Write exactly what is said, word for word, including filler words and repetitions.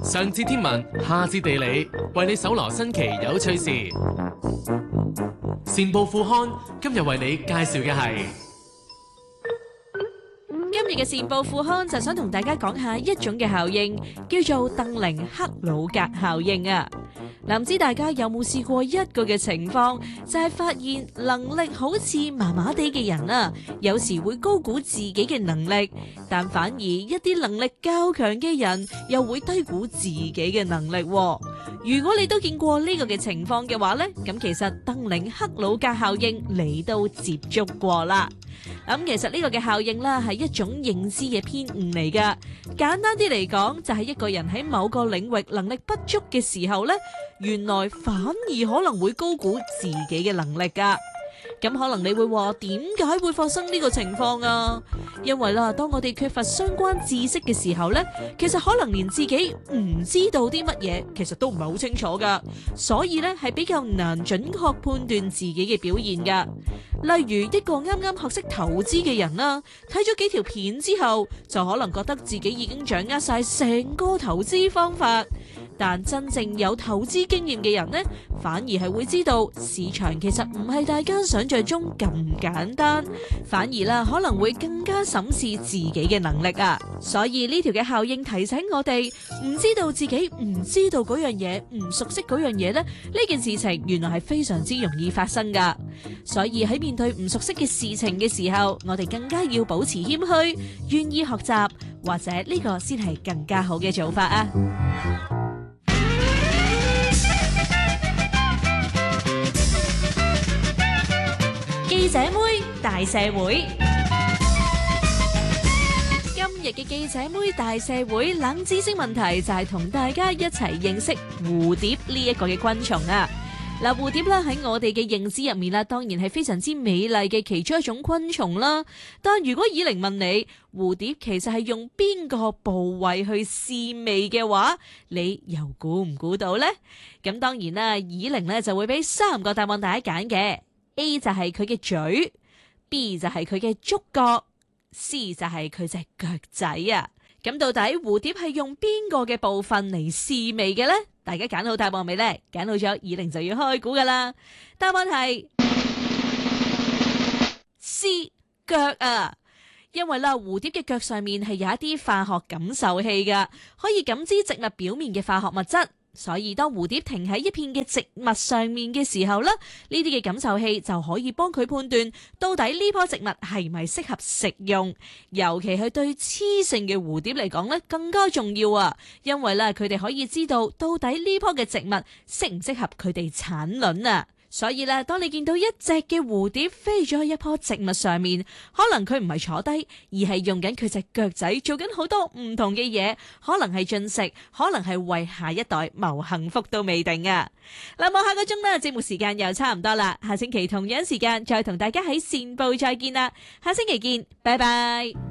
上至天文，下至地理，為你搜羅新奇有趣事。善報副刊今日為你介紹嘅係。 今日嘅善報副刊就想同大家講下一種嘅效應，叫做鄧寧克魯格效應啊！嗱，唔知大家有冇試過一個嘅情況，就係發現能力好似麻麻地嘅人啊，有時會高估自己嘅能力，但反而一啲能力較強嘅人又會低估自己嘅能力。如果你都見過呢個嘅情況嘅話呢，咁其實鄧寧克魯格效應你都接觸過啦。咁其實呢個嘅效應啦，係一種認知嘅偏誤嚟噶。簡單啲嚟講，就係一個人喺某個領域能力不足嘅時候呢，原來反而可能會高估自己嘅能力噶。咁可能你會話，點解會發生呢個情況啊？因為啦，當我哋缺乏相關知識嘅時候呢，其實可能連自己唔知道啲乜嘢，其實都唔係好清楚噶，所以呢係比較難準確判斷自己嘅表現噶。例如一個啱啱學識投資嘅人啦，睇咗幾條片之後，就可能覺得自己已經掌握晒成個投資方法。但真正有投資經驗嘅人呢，反而係會知道市場其實唔係大家想象中咁簡單，反而啦可能會更加審視自己嘅能力啊。所以呢條嘅效應提醒我哋，唔知道自己唔知道嗰樣嘢，唔熟悉嗰樣嘢呢，呢件事情原來係非常之容易發生噶。所以喺面對唔熟悉嘅事情嘅時候，我哋更加要保持謙虛，願意學習，或者呢個先係更加好嘅做法啊。記者妹大社會，今日嘅記者妹大社會冷知識問題就係同大家一齊認識蝴蝶呢一個嘅昆蟲啊！嗱，蝴蝶啦喺我哋嘅認知入面啦，當然係非常之美麗嘅其中一種昆蟲啦。但如果以玲問你，蝴蝶其實係用邊個部位去試味嘅話，你又估唔估到呢？咁當然啦，以玲呢就會俾三個答案大家揀嘅。A 就係佢嘅嘴， B 就係佢嘅觸角， C 就係佢隻腳仔啊！咁到底蝴蝶係用邊個嘅部分嚟試味嘅呢？大家揀好答案未呢？揀好咗，以玲就要開估噶啦。答案係 C 腳啊！因為啦，蝴蝶嘅腳上面係有一啲化學感受器噶，可以感知植物表面嘅化學物質。所以當蝴蝶停喺一片嘅植物上面嘅時候咧，呢啲嘅感受器就可以幫佢判斷到底呢棵植物係咪適合食用。尤其係對雌性嘅蝴蝶嚟講咧，更加重要啊！因為咧，佢哋可以知道到底呢棵嘅植物適唔適合佢哋產卵啊！所以咧，當你見到一隻嘅蝴蝶飛咗喺一棵植物上面，可能佢唔係坐低，而係用緊佢隻腳仔做緊好多唔同嘅嘢，可能係進食，可能係為下一代謀幸福都未定啊！嗱，望下個鐘啦，節目時間又差唔多啦，下星期同樣時間再同大家喺善報再見啦，下星期見，拜拜。